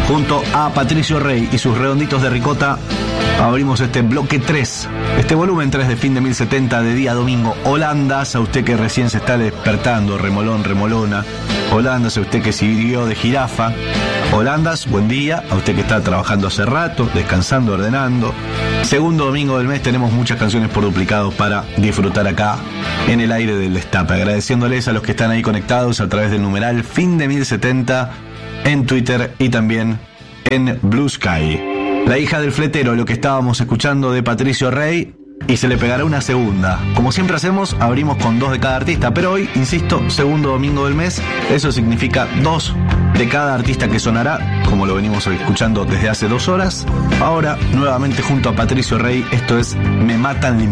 Junto a Patricio Rey y sus redonditos de ricota, abrimos este bloque 3, este volumen 3 de Fin de 1070 de día domingo. Holandas, a usted que recién se está despertando, remolón, remolona. Holandas, a usted que siguió de jirafa. Holandas, buen día, a usted que está trabajando hace rato, descansando, ordenando. Segundo domingo del mes tenemos muchas canciones por duplicado para disfrutar acá en el aire del Destape. Agradeciéndoles a los que están ahí conectados a través del numeral Fin de 1070 en Twitter y también en Blue Sky. La hija del fletero, lo que estábamos escuchando de Patricio Rey, y se le pegará una segunda. Como siempre hacemos, abrimos con 2 de cada artista, pero hoy, insisto, segundo domingo del mes, eso significa 2 de cada artista que sonará, como lo venimos escuchando desde hace 2 horas. Ahora, nuevamente junto a Patricio Rey, esto es Me Matan